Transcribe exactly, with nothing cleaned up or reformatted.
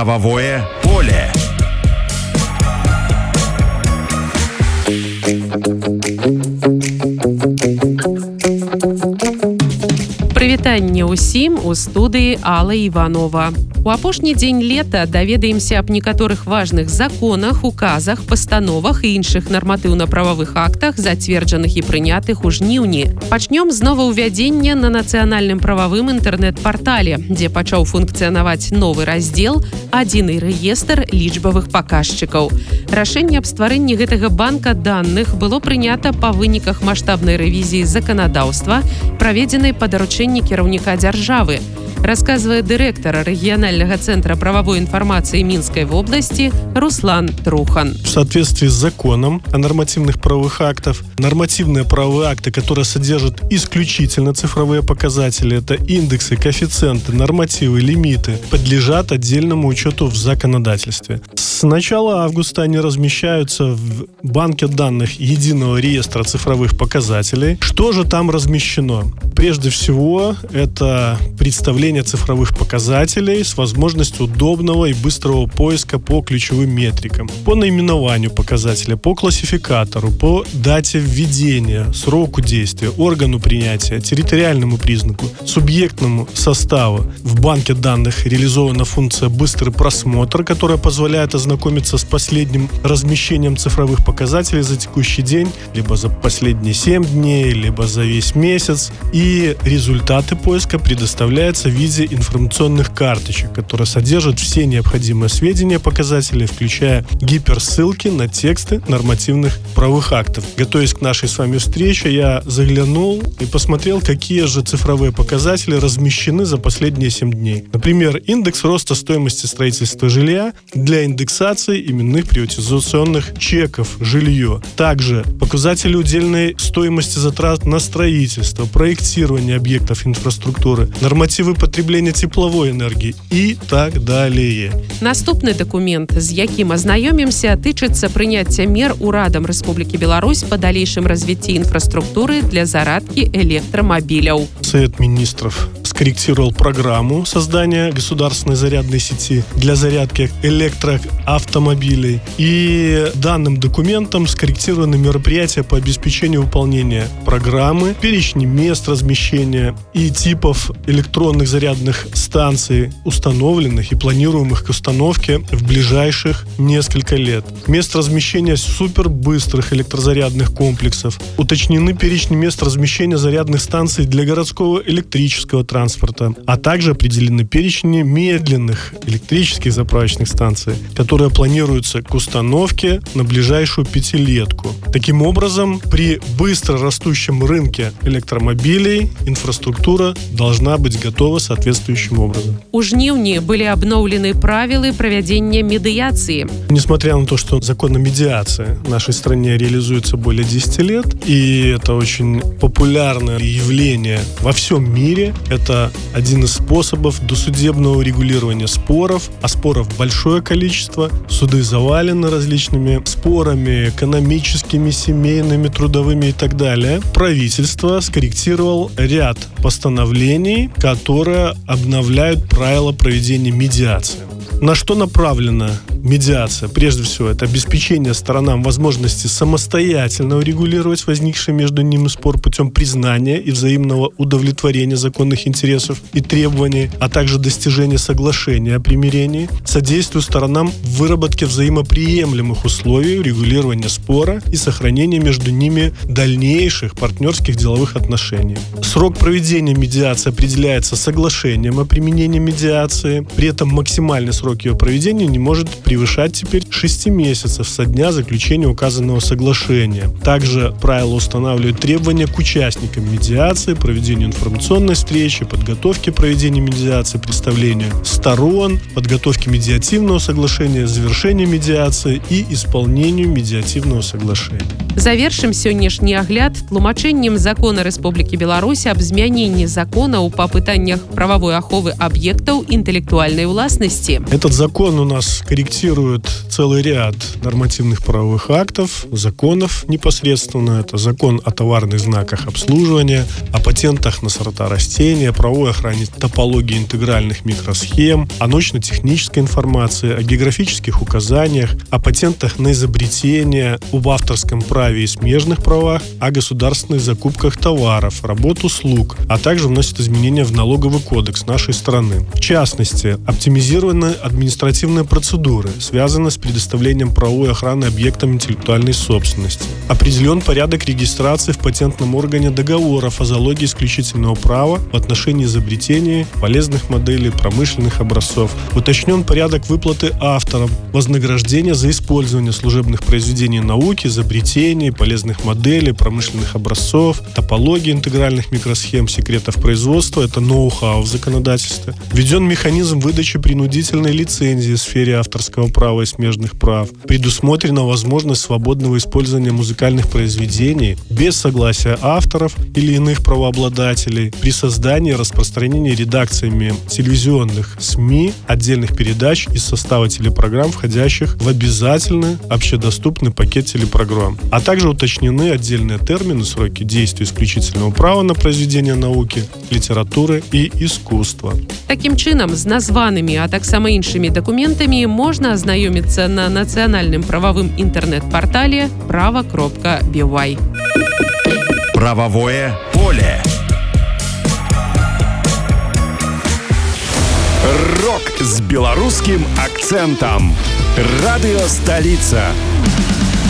Правовое поле. Прывітанне ўсім у студыі Алла Іванова. У апошні дзень лета даведаемся аб некаторых важных законах, указах, пастановах і іншых нарматыўна-прававых актах, зацверджаных і прынятых у жніўні. Пачнём з новаўвядзення на нацыянальным прававым інтэрнэт-партале, дзе пачаў функцыянаваць новы раздзел «Адзіны рэестр лічбавых паказчыкаў». Рашэнне аб стварэнні гэтага банка даных было прынята па выніках маштабнай рэвізіі заканадаўства, праведзенай па даручэнні кіраўніка дзяржавы. Рассказывает директор регионального центра правовой информации Минской области Руслан Трухан. В соответствии с законом о нормативных правовых актах, нормативные правовые акты, которые содержат исключительно цифровые показатели, это индексы, коэффициенты, нормативы, лимиты, подлежат отдельному учету в законодательстве. С начала августа они размещаются в банке данных единого реестра цифровых показателей. Что же там размещено? Прежде всего, это представление цифровых показателей с возможностью удобного и быстрого поиска по ключевым метрикам, по наименованию показателя, по классификатору, по дате введения, сроку действия, органу принятия, территориальному признаку, субъектному составу. В банке данных реализована функция «Быстрый просмотр», которая позволяет ознакомиться с последним размещением цифровых показателей за текущий день, либо за последние семь дней, либо за весь месяц. И результаты поиска предоставляются в виде информационных карточек, которые содержат все необходимые сведения показателей, включая гиперссылки на тексты нормативных правовых актов. Готовясь к нашей с вами встрече, я заглянул и посмотрел, какие же цифровые показатели размещены за последние семь дней. Например, индекс роста стоимости строительства жилья для индексации именных приватизационных чеков жилье. Также показатели удельной стоимости затрат на строительство, проектирование объектов инфраструктуры, нормативы потребления тепловой энергии и так далее. Наступны документ, з якім азнаёмімся, тычыцца прыняцця мер Урадам Рэспублікі Беларусь по далейшым развіцці инфраструктуры для зарадки электромобиляў. Совет министров скорректировал программу создания государственной зарядной сети для зарядки электроавтомобилей. И данным документом скорректированы мероприятия по обеспечению выполнения программы, перечни мест размещения и типов электронных зарядных станций, установленных и планируемых к установке в ближайших несколько лет. Мест размещения супербыстрых электрозарядных комплексов. Уточнены перечни мест размещения зарядных станций для городского электрического транспорта, а также определены перечни медленных электрических заправочных станций, которые планируются к установке на ближайшую пятилетку. Таким образом, при быстро растущем рынке электромобилей инфраструктура должна быть готова соответствующим образом. У жніўні были обновлены правила проведения медиации. Несмотря на то, что закон о медиации в нашей стране реализуется более десяти лет, и это очень популярное явление во всем мире, это один из способов досудебного регулирования споров, а споров большое количество, суды завалены различными спорами экономическими, семейными, трудовыми и так далее. Правительство скорректировало ряд постановлений, которые обновляют правила проведения медиации. На что направлена медиация? Прежде всего, это обеспечение сторонам возможности самостоятельно урегулировать возникший между ними спор путем признания и взаимного удовлетворения законных интересов и требований, а также достижения соглашения о примирении, содействию сторонам в выработке взаимоприемлемых условий урегулирования спора и сохранения между ними дальнейших партнерских деловых отношений. Срок проведения медиации определяется соглашением о применении медиации, при этом максимальный срок ее проведения не может превышать теперь шести месяцев со дня заключения указанного соглашения. Также правила устанавливают требования к участникам медиации, проведению информационной встречи, подготовке проведения медиации, представлению сторон, подготовке медиативного соглашения, завершению медиации и исполнению медиативного соглашения. Завершым сённяшні агляд тлумачэннем закона Рэспублікі Беларусь аб змяненні законаў па пытаннях прававой аховы аб'ектаў інтэлектуальнай уласнасці. Этот закон у нас корректирует регламентирует целый ряд нормативных правовых актов, законов непосредственно. Это закон о товарных знаках обслуживания, о патентах на сорта растений, о правовой охране топологии интегральных микросхем, о научно-технической информации, о географических указаниях, о патентах на изобретение, об авторском праве и смежных правах, о государственных закупках товаров, работ, услуг, а также вносит изменения в налоговый кодекс нашей страны. В частности, оптимизированы административные процедуры, связанные с предоставлением правовой охраны объектам интеллектуальной собственности. Определен порядок регистрации в патентном органе договоров о залоге исключительного права в отношении изобретений, полезных моделей, промышленных образцов. Уточнен порядок выплаты авторам вознаграждения за использование служебных произведений науки, изобретений, полезных моделей, промышленных образцов, топологии интегральных микросхем, секретов производства, это ноу-хау в законодательстве. Введен механизм выдачи принудительной лицензии в сфере авторского права и смежных прав. Предусмотрена возможность свободного использования музыкальных произведений без согласия авторов или иных правообладателей при создании и распространении редакциями телевизионных СМИ отдельных передач из состава телепрограмм, входящих в обязательный общедоступный пакет телепрограмм. А также уточнены отдельные термины, сроки действия исключительного права на произведения науки, литературы и искусства. Таким чином, з названими, а таксама іншымі дакументамі можна азнаёміцца на нацыянальным прававым інтэрнэт-партале права кропка би вай. Правовое поле. Рок с белорусским акцентом. Радио «Столица».